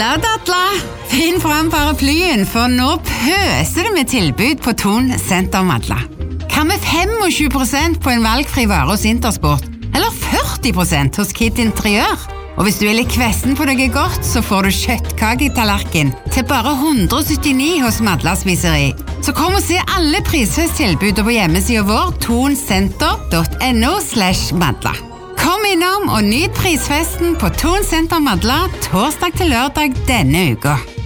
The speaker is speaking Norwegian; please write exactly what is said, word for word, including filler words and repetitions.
Da, Datla! Finn fram paraplyen, for nå pøser det med tilbud på Thon Senter Madla. Hva med tjuefem prosent på en valgfri vare hos Intersport? Eller førti prosent hos Kid Interiør? Og hvis du er litt kvessen på noe godt, så får du kjøttkake i tallerken til bare hundre og syttini hos Madla Spiseri. Så kom og se alle prisfesttilbud på hjemmesiden vår thonsenter punktum no slash madla. Kom innom og nyt prisfesten på Thon Senter Madla torsdag til lørdag denne uka.